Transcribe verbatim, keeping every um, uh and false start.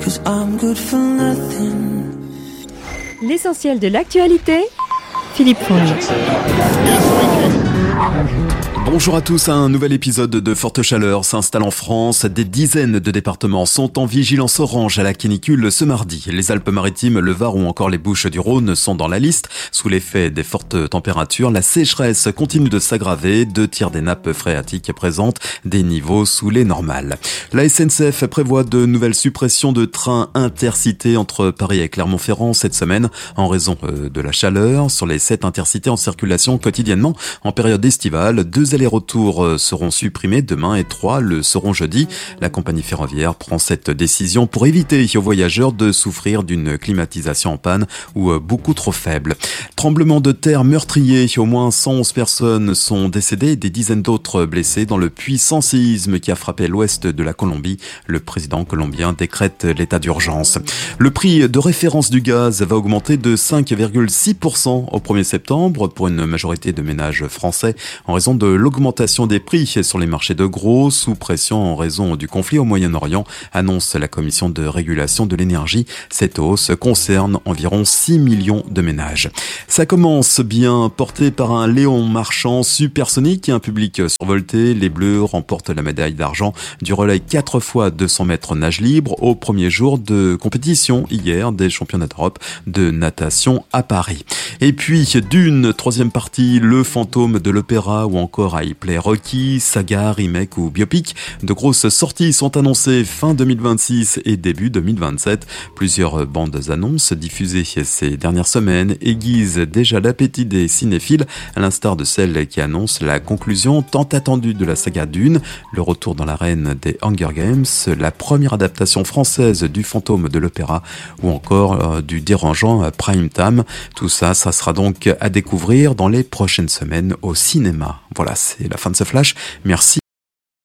'cause I'm good for nothing. L'essentiel de l'actualité, Philippe Fournier. Bonjour à tous, un nouvel épisode de Forte Chaleur s'installe en France. Des dizaines de départements sont en vigilance orange à la canicule ce mardi. Les Alpes-Maritimes, le Var ou encore les Bouches-du-Rhône sont dans la liste. Sous l'effet des fortes températures, la sécheresse continue de s'aggraver. Deux tiers des nappes phréatiques présentent des niveaux sous les normales. La S N C F prévoit de nouvelles suppressions de trains intercités entre Paris et Clermont-Ferrand cette semaine en raison de la chaleur. Sur les sept intercités en circulation quotidiennement en période estivale, deux allers-retours seront supprimés demain et trois le seront jeudi. La compagnie ferroviaire prend cette décision pour éviter aux voyageurs de souffrir d'une climatisation en panne ou beaucoup trop faible. Tremblement de terre meurtrier, au moins cent onze personnes sont décédées et des dizaines d'autres blessées dans le puissant séisme qui a frappé l'ouest de la Colombie. Le président colombien décrète l'état d'urgence. Le prix de référence du gaz va augmenter de cinq virgule six pour cent au premier septembre pour une majorité de ménages français en raison de l'augmentation des prix sur les marchés de gros, sous pression en raison du conflit au Moyen-Orient, annonce la commission de régulation de l'énergie. Cette hausse concerne environ six millions de ménages. Ça commence bien, porté par un Léon Marchand supersonique et un public survolté. Les Bleus remportent la médaille d'argent du relais quatre fois deux cents mètres nage libre au premier jour de compétition hier des championnats d'Europe de natation à Paris. Et puis d'une troisième partie, le fantôme de l'opéra ou encore à y play Rocky, saga, remake ou biopic. De grosses sorties sont annoncées fin deux mille vingt-six et début deux mille vingt-sept. Plusieurs bandes annonces diffusées ces dernières semaines aiguisent déjà l'appétit des cinéphiles, à l'instar de celle qui annonce la conclusion tant attendue de la saga Dune, le retour dans l'arène des Hunger Games, la première adaptation française du fantôme de l'opéra ou encore euh, du dérangeant Prime Time. Tout ça, ça sera donc à découvrir dans les prochaines semaines au cinéma. Voilà, c'est la fin de ce flash. Merci.